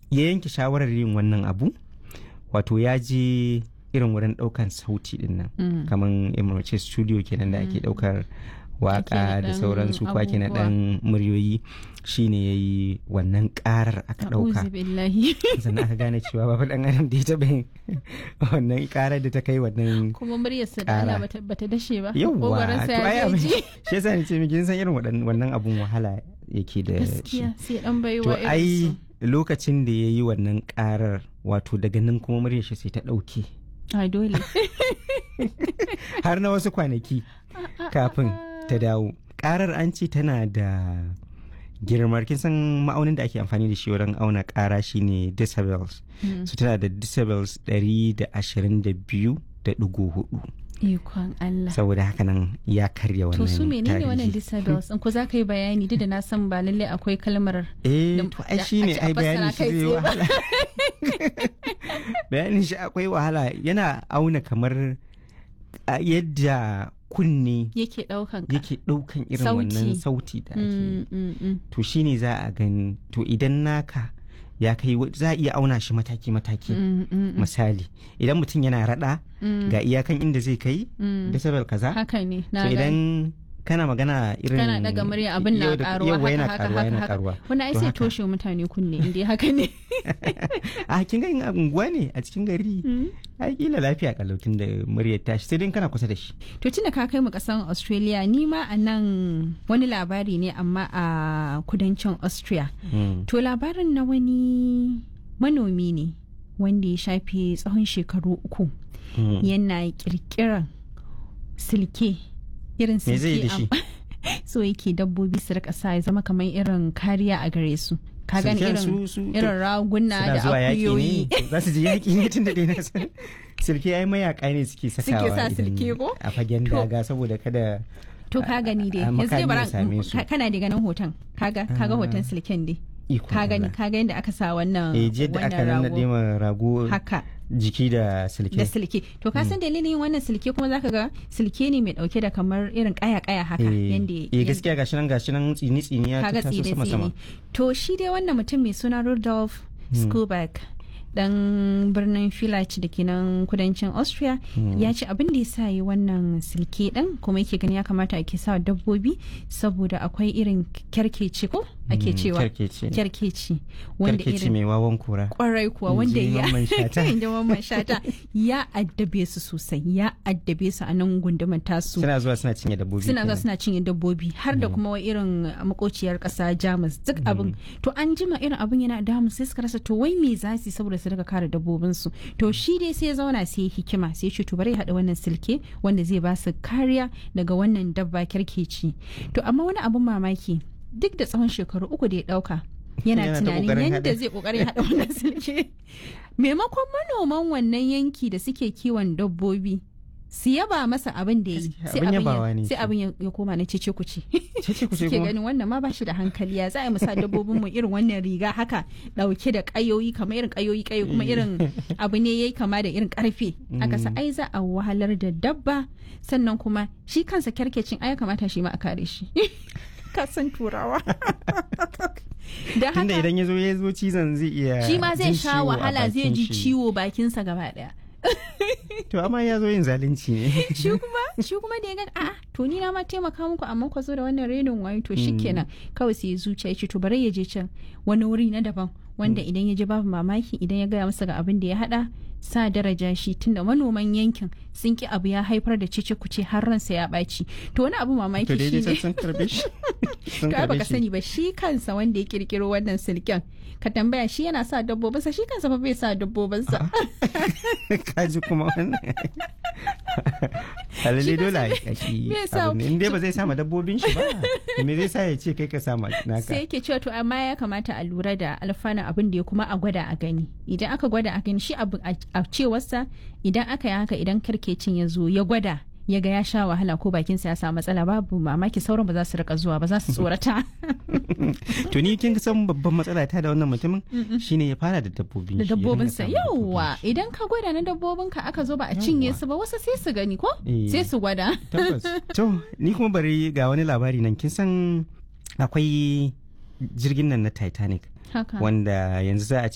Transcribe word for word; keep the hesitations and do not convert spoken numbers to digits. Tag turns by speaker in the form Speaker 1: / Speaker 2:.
Speaker 1: ya yanke shawarar yin wannan abu, wato ya je irin wurin daukan sauti din nan
Speaker 2: Mm.
Speaker 1: kamar emirce studio kenan da ake daukar waka da
Speaker 2: naɗan
Speaker 1: sauransu kwaki na
Speaker 2: abubuwa.
Speaker 1: dan muryoyi, shine yayi wannan karar aka dauka
Speaker 2: A'udhu billahi.
Speaker 1: sannan aka gane cewa babu dan adam da ya taɓa yin wannan karar da ta kai wannan
Speaker 2: Kuma muryarsa da
Speaker 1: Ƙara.
Speaker 2: Allah bata, bata dashe ba.
Speaker 1: yawwa
Speaker 2: Ƙoƙarinsa
Speaker 1: to
Speaker 2: ya
Speaker 1: ai abin
Speaker 2: ji.
Speaker 1: shi yasa ni ce miki san irin waɗan- wannan abun wahala yake da shi.
Speaker 2: Gaskiya sai dan baiwa
Speaker 1: To
Speaker 2: irin
Speaker 1: ai
Speaker 2: su.
Speaker 1: lokacin da ya yi wannan karar wato daga nan kuma muryar shi sai ta ɗauke
Speaker 2: Ai dole.
Speaker 1: har na wasu kwanaki kafin ta dawo. Karar an ce tana da girmar, kin san ma'aunin da ake amfani da shi wurin auna kara shine decibels.
Speaker 2: Mm.
Speaker 1: So tana da decibels ɗari da ashirin da biyu da ɗigo hudu.
Speaker 2: Ikon Allah.
Speaker 1: Saboda haka nan ya karya wannan
Speaker 2: To su menene
Speaker 1: tarihi.
Speaker 2: wannan disabilities? In ko za ka yi bayani duk da na san ba lalle akwai kalmar
Speaker 1: Eh,
Speaker 2: da-
Speaker 1: to ai
Speaker 2: da
Speaker 1: shi ne
Speaker 2: a ce a
Speaker 1: ai bayanin
Speaker 2: fassara
Speaker 1: shi
Speaker 2: kai
Speaker 1: zai
Speaker 2: tsaye ba.
Speaker 1: wahala. Bayanin shi akwai wahala, yana auna kamar a yadda kunne
Speaker 2: yake daukan ka.
Speaker 1: yake ɗaukan irin
Speaker 2: Sauti.
Speaker 1: wannan sauti da ake
Speaker 2: Mm, mm, mm.
Speaker 1: to shine za a gani, to idan naka ya kai wa- za a iya auna shi mataki-mataki.
Speaker 2: Mm, mm, mm.
Speaker 1: Misali idan mutum yana rada
Speaker 2: Mm.
Speaker 1: ga iyakan inda zai kai
Speaker 2: Mm.
Speaker 1: decibel kaza,
Speaker 2: Haka ne.
Speaker 1: to
Speaker 2: Na gani.
Speaker 1: idan kana magana irin
Speaker 2: Kana daga murya abin na
Speaker 1: yau da-
Speaker 2: karuwa
Speaker 1: yauwa
Speaker 2: haka
Speaker 1: yana
Speaker 2: haka
Speaker 1: karuwa
Speaker 2: haka
Speaker 1: yana
Speaker 2: haka.
Speaker 1: karuwa
Speaker 2: Wani ai
Speaker 1: To
Speaker 2: sai
Speaker 1: haka.
Speaker 2: toshe mutane kunne inda haka ne.
Speaker 1: a kin ga in a unguwa ne a cikin gari
Speaker 2: Mm.
Speaker 1: ai kila lafiya kalautin da muryar tashi sai dai in kana kusa da shi.
Speaker 2: To tunda ka kai mu kasan Australia ni ma a nan wani labari ne amma a kudancin Austria.
Speaker 1: Mm.
Speaker 2: To labarin na wani manomi ne wanda ya shafe tsawon shekaru uku
Speaker 1: Mm.
Speaker 2: yana kirkiran silke irin
Speaker 1: Me zai yi da
Speaker 2: silke
Speaker 1: shi?
Speaker 2: am- so yake dabbobi su rika sa ya zama kamar irin kariya a gare su. Ka gani
Speaker 1: Silken
Speaker 2: irin
Speaker 1: su- su-
Speaker 2: irin raguna
Speaker 1: suna
Speaker 2: da
Speaker 1: zuwa yaƙi
Speaker 2: akuyoyi.
Speaker 1: ne za su je yaƙi ne tun da dai na san silke ai mayaka ne suke sakawa
Speaker 2: sa
Speaker 1: idan
Speaker 2: silke ko?
Speaker 1: a fagen
Speaker 2: To.
Speaker 1: daga saboda kada
Speaker 2: To ka gani dai
Speaker 1: a- a
Speaker 2: yanzu dai
Speaker 1: makami
Speaker 2: bara
Speaker 1: ya same su.
Speaker 2: ka- kana da ganin hoton kaga kaga hoton silken dai
Speaker 1: iko
Speaker 2: ka gani
Speaker 1: Allah.
Speaker 2: ka ga yadda aka sa wannan
Speaker 1: eh je da aka
Speaker 2: wannan
Speaker 1: nannaɗe
Speaker 2: rago
Speaker 1: ma rago
Speaker 2: haka
Speaker 1: jiki da silke
Speaker 2: da silke to ka san dalilin yin wannan silke kuma zaka ga silke ne mai dauke da kamar irin kaya kaya haka
Speaker 1: eh
Speaker 2: yanda
Speaker 1: eh,
Speaker 2: yanda-
Speaker 1: gaskiya gashi nan gashi nan tsini tsini ya
Speaker 2: kaga
Speaker 1: taso
Speaker 2: tsire
Speaker 1: sama sama
Speaker 2: tsire to shi dai wannan mutum mai suna Rudolf Skuback dan birnin Village da ke nan kudancin Austria ya ce abin da ya sa yi wannan silke din kuma yake gani ya kamata ake sa dabbobi saboda akwai irin kyarkeci ko ake
Speaker 1: Mm,
Speaker 2: cewa
Speaker 1: kyarkeci.
Speaker 2: kyarkeci wanda
Speaker 1: karkeci
Speaker 2: irin
Speaker 1: mai wawan kura
Speaker 2: kwarai kuwa
Speaker 1: In
Speaker 2: wanda
Speaker 1: ji
Speaker 2: ya
Speaker 1: Mamman Shata.
Speaker 2: in ji Mamman Shata ya addabe su sosai ya addabe su a nan gundumar tasu
Speaker 1: suna zuwa suna cinye dabbobi
Speaker 2: suna zuwa
Speaker 1: kenan.
Speaker 2: suna cinye dabbobi har da kuma wai irin makociyar kasa Jamus duk abin to an jima irin abin yana damu sai suka rasa to wai me za su yi saboda su daga kare dabbobin su to shi dai sai ya zauna sai ya hikima sai ya ce to bari ya haɗa wannan silke wanda zai ba su kariya daga wannan dabba kyarkeci to amma wani abin mamaki duk da tsawon shekaru uku da ya ɗauka yana
Speaker 1: Yana ta
Speaker 2: tunanin
Speaker 1: ƙoƙarin
Speaker 2: yadda
Speaker 1: haɗa.
Speaker 2: zai kokarin haɗa wannan silke maimakon manoman wannan yanki da suke kiwon dabbobi su yaba masa abin da ya yi
Speaker 1: Gaskiya,
Speaker 2: sai
Speaker 1: abin
Speaker 2: abin
Speaker 1: yabawa
Speaker 2: ya-
Speaker 1: ne
Speaker 2: sai
Speaker 1: shi.
Speaker 2: abin ya ya koma na cece kuce
Speaker 1: Cece kuce
Speaker 2: suke
Speaker 1: kuma?
Speaker 2: ganin wannan ma ba shi da hankali ya za a yi musa dabbobin mu irin wannan riga haka dauke da kayoyi kamar irin kayoyi kayo kuma irin abu ne yayi kama da irin karfe aka sa ai za a wahalar da dabba sannan kuma shi kansa kyarkecin ai ya kamata shi ma a kare shi ka san turawa da
Speaker 1: tunda
Speaker 2: haka
Speaker 1: idan ya zo ya zo cizon zai iya
Speaker 2: shi ma zai
Speaker 1: jin
Speaker 2: sha
Speaker 1: ciwo a
Speaker 2: wahala zai
Speaker 1: bakin
Speaker 2: ji
Speaker 1: shi.
Speaker 2: ciwo bakinsa gaba daya
Speaker 1: to amma ya zo yin zalunci ne
Speaker 2: shi kuma shi kuma da ya ga a'a to ni na ma taimaka muku amma ku zo da wannan renin wayo to shikenan kawai sai ya zuciya ya ce to bari ya je can wani wuri na daban wanda idan ya je babu mamaki idan ya gaya masa ga abin da ya hada sa daraja shi tunda manoman yankin sun ki abu ya haifar da cece kuce har ransa ya ɓaci to wani abu mamaki
Speaker 1: to daidai
Speaker 2: shine
Speaker 1: sun karbe shi sun
Speaker 2: to ai
Speaker 1: karbe
Speaker 2: baka
Speaker 1: shi
Speaker 2: sani ba shi kansa wanda ya kirkiro wannan silken ka tambaya shi yana sa dabbobinsa shi kansa fa bai sa dabbobinsa
Speaker 1: kaji kuma wannan halalle dole a yi
Speaker 2: Me yasa-
Speaker 1: abu ne in dai ba zai sama dabbobin shi ba me zai sa ya ce kai ka sama naka
Speaker 2: sai yake cewa to amma ya kamata a lura da alfanun abin da ya kuma a gwada a gani idan aka gwada a gani shi abu a a cewarsa idan aka yi haka idan karkecin ya zo ya gwada ya ga ya sha wahala ko bakinsa ya samu matsala babu mamaki sauran ba za su rika zuwa ba za su tsorata
Speaker 1: to ni kin san babban matsala ta da wannan mutumin shine ya fara da dabbobin
Speaker 2: da
Speaker 1: shi, ya dinga
Speaker 2: dabbobinsa
Speaker 1: samun dabbobin
Speaker 2: yauwa
Speaker 1: shi.
Speaker 2: idan ka gwada na dabbobinka aka zo ba a cinye su ba wasu sai su gani ko
Speaker 1: Eh.
Speaker 2: sai su gwada
Speaker 1: tabbas to ni kuma bari ga wani labari nan kin san akwai jirgin nan na Titanic
Speaker 2: haka
Speaker 1: wanda yanzu za a ce